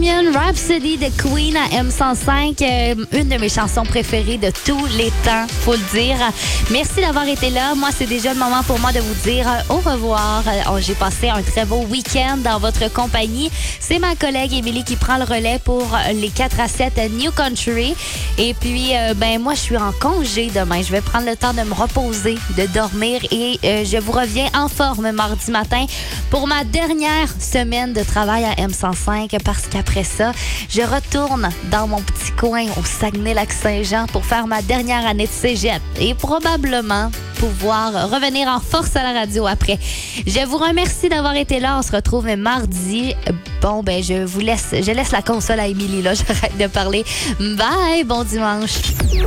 Bohemian Rhapsody de Queen à M105, une de mes chansons préférées de tous les temps, faut le dire. Merci d'avoir été là. Moi, c'est déjà le moment pour moi de vous dire au revoir. J'ai passé un très beau week-end dans votre compagnie. C'est ma collègue Émilie qui prend le relais pour les 4 à 7 New Country. Et puis, moi, je suis en congé demain. Je vais prendre le temps de me reposer, de dormir et je vous reviens en forme mardi matin pour ma dernière semaine de travail à M105 parce qu'après ça, je retourne dans mon petit coin au Saguenay-Lac-Saint-Jean pour faire ma dernière année de cégep et probablement pouvoir revenir en force à la radio après. Je vous remercie d'avoir été là. On se retrouve mardi. Bon, je laisse la console à Émilie, là. J'arrête de parler. Bye, bon dimanche.